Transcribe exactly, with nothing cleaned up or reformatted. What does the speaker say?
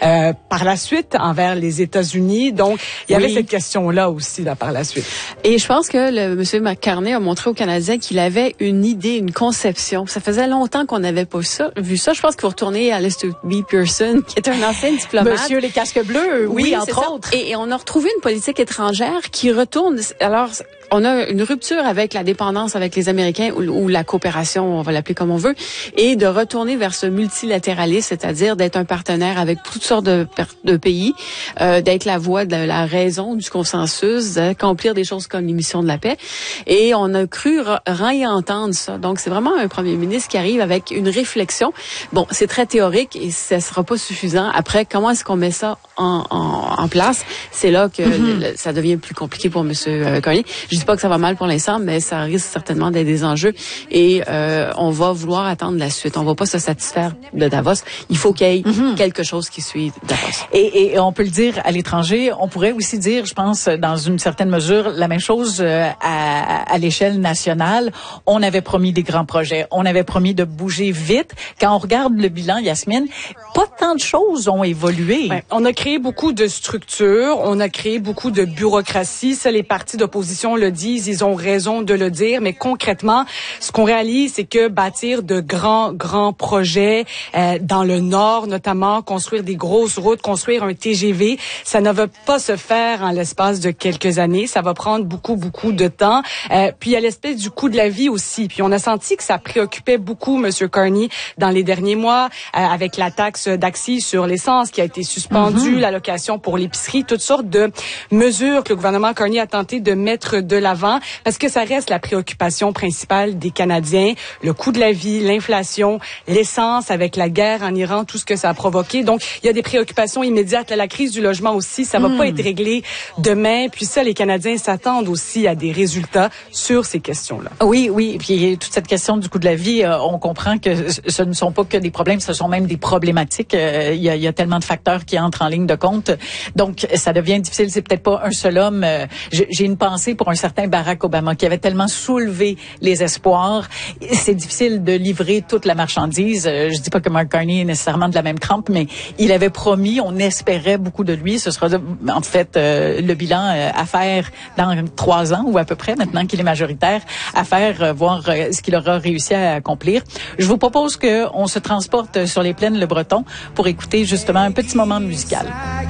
euh, par la suite envers les États-Unis. Donc, il y avait oui. cette question-là aussi là, par la suite. Et je pense que le monsieur McCartney a montré aux Canadiens qu'il avait une idée, une conception. Ça faisait longtemps qu'on n'avait pas ça, vu ça. Je pense qu'il faut retourner à Lester B. Pearson, qui est un ancien diplomate. Monsieur les casques bleus, oui, oui entre ça. autres. Et, et on a retrouvé une politique étrangère qui retourne. Alors, on a une rupture avec la dépendance avec les Américains ou, ou la coopération, on va l'appeler comme on veut, et de retourner vers ce multilatéralisme, c'est-à-dire d'être un partenaire avec toutes sortes de, de pays, euh, d'être la voix de la raison, du consensus, d'accomplir des choses comme les missions de la paix. Et on a cru réentendre ça. Donc, c'est vraiment un premier ministre qui arrive avec une réflexion. Bon, c'est très théorique et ça sera pas suffisant. Après, comment est-ce qu'on met ça en, en, en place? C'est là que mm-hmm. le, ça devient plus compliqué pour M. Carney. Je dis pas que ça va mal pour l'instant, mais ça risque certainement d'être des enjeux et euh, on va vouloir attendre la suite. On va pas se satisfaire de Davos. Il faut qu'il y ait mm-hmm. quelque chose qui suive Davos. Et, et on peut le dire à l'étranger. On pourrait aussi dire, je pense, dans une certaine mesure, la même chose euh, à, à l'échelle nationale. On avait promis des grands projets. On avait promis de bouger vite. Quand on regarde le bilan, Yasmine, pas tant de choses ont évolué. Ouais, on a créé beaucoup de structures. On a créé beaucoup de bureaucratie. Ça, les partis d'opposition le disent. Ils ont raison de le dire. Mais concrètement, ce qu'on réalise, c'est que bâtir de grands, grands projets euh, dans le Nord, notamment, construire des grosses routes, construire un T G V, ça ne va pas se faire en l'espace de quelques années. Ça va prendre beaucoup, beaucoup de temps. Euh, puis il y a l'espèce du coût de la vie aussi. Puis on a senti que ça préoccupait beaucoup M. Carney dans les derniers mois, euh, avec la taxe d'accise sur l'essence qui a été suspendue, mm-hmm. l'allocation pour l'épicerie, toutes sortes de mesures que le gouvernement Carney a tenté de mettre de l'avant parce que ça reste la préoccupation principale des Canadiens. Le coût de la vie, l'inflation, l'essence avec la guerre en Iran, tout ce que ça a provoqué. Donc, il y a des préoccupations immédiates. Là, la crise du logement aussi, ça va mm. pas être réglé demain. Puis ça, les Canadiens s'attendent aussi à des résultats sur ces questions-là. Oui, oui. Puis toute cette question du coût de la vie, euh, on comprend que ce ne sont pas que des problèmes, ce sont même des problématiques. Euh, il, y a, il y a tellement de facteurs qui entrent en ligne de compte. Donc, ça devient difficile. C'est peut-être pas un seul homme. Euh, j'ai une pensée pour un certain Barack Obama qui avait tellement soulevé les espoirs. C'est difficile de livrer toute la marchandise. Euh, je dis pas que Mark Carney est nécessairement de la même trempe, mais il avait promis, on espérait beaucoup de lui. Ce sera en fait euh, le bilan euh, à faire dans trois ans ou à peu près, maintenant qu'il est majoritaire, à faire, euh, voir euh, ce qu'il aura réussi à accomplir. Je vous propose qu'on se transporte sur les plaines Le Breton pour écouter justement un petit moment musical.